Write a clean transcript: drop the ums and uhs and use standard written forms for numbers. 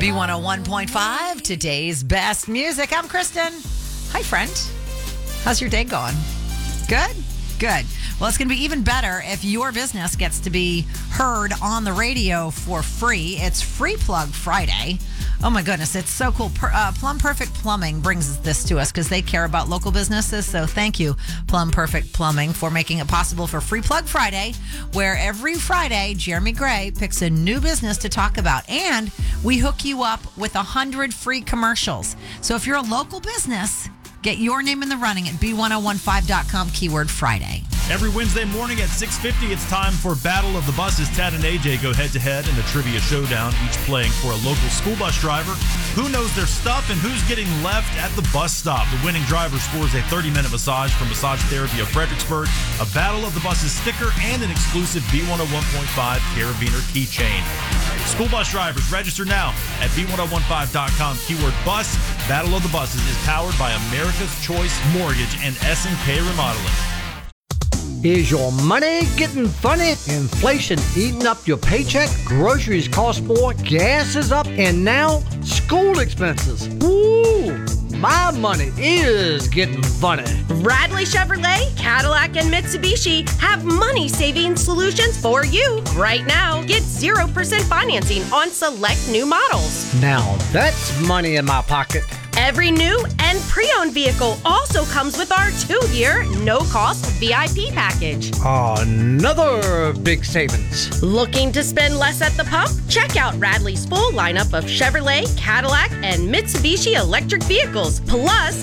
B101.5, today's best music. I'm Kristen. Hi, friend. How's your day going? Good? Good. Well, it's going to be even better if your business gets to be heard on the radio for free. It's Free Plug Friday. Oh, my goodness. It's so cool. Plum Perfect Plumbing brings this to us because they care about local businesses. So thank you, Plum Perfect Plumbing, for making it possible for Free Plug Friday, where every Friday, Jeremy Gray picks a new business to talk about. And we hook you up with 100 free commercials. So if you're a local business, get your name in the running at B1015.com, keyword Friday. Every Wednesday morning at 6:50, it's time for Battle of the Buses. Tad and AJ go head-to-head in a trivia showdown, each playing for a local school bus driver. Who knows their stuff and who's getting left at the bus stop? The winning driver scores a 30-minute massage from Massage Therapy of Fredericksburg, a Battle of the Buses sticker, and an exclusive B101.5 Carabiner keychain. School bus drivers, register now at B1015.com, keyword bus. Battle of the Buses is powered by America's Choice Mortgage and S&K Remodeling. Is your money getting funny? Inflation eating up your paycheck? Groceries cost more, gas is up, and now school expenses. Ooh, my money is getting funny. Radley Chevrolet, Cadillac, and Mitsubishi have money-saving solutions for you right now. Get 0% financing on select new models. Now that's money in my pocket. Every new and pre-owned vehicle also comes with our 2-year, no-cost VIP package. Another big savings. Looking to spend less at the pump? Check out Radley's full lineup of Chevrolet, Cadillac, and Mitsubishi electric vehicles, plus